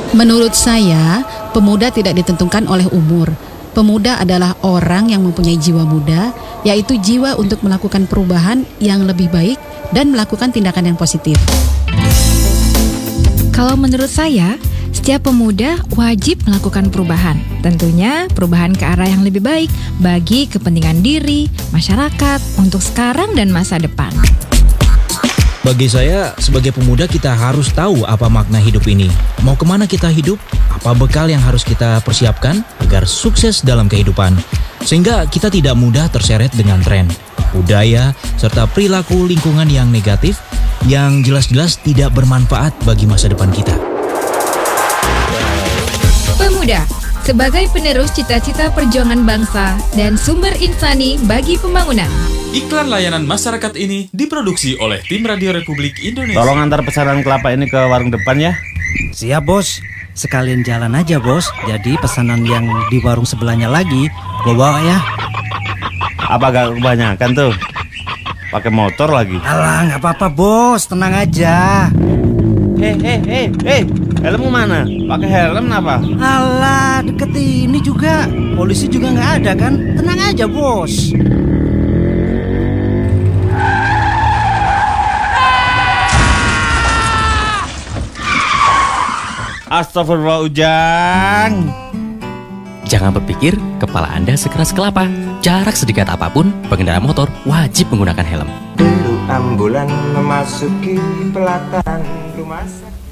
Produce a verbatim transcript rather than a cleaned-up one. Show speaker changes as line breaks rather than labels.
Menurut saya, pemuda tidak ditentukan oleh umur. Pemuda adalah orang yang mempunyai jiwa muda, yaitu jiwa untuk melakukan perubahan yang lebih baik dan melakukan tindakan yang positif.
Kalau menurut saya, setiap pemuda wajib melakukan perubahan. Tentunya perubahan ke arah yang lebih baik bagi kepentingan diri, masyarakat, untuk sekarang dan masa depan.
Bagi saya, sebagai pemuda kita harus tahu apa makna hidup ini. Mau kemana kita hidup? Apa bekal yang harus kita persiapkan agar sukses dalam kehidupan? Sehingga kita tidak mudah terseret dengan tren, budaya, serta perilaku lingkungan yang negatif yang jelas-jelas tidak bermanfaat bagi masa depan kita.
Pemuda, sebagai penerus cita-cita perjuangan bangsa dan sumber insani bagi pembangunan.
Iklan layanan masyarakat ini diproduksi oleh Tim Radio Republik Indonesia.
Tolong antar pesanan kelapa ini ke warung depan ya.
Siap bos, sekalian jalan aja bos. Jadi pesanan yang di warung sebelahnya lagi gue bawa ya.
Apa gak kebanyakan tuh? Pakai motor lagi.
Alah gak apa-apa bos, tenang aja.
Eh eh eh eh, helmmu mana? Pakai helm apa?
Alah deket ini juga, polisi juga gak ada kan? Tenang aja bos.
Astagfirullah Ujang.
Jangan berpikir kepala Anda sekeras kelapa. Jarak sedekat apapun, pengendara motor wajib menggunakan helm.
Deru ambulan memasuki pelataran rumah sakit.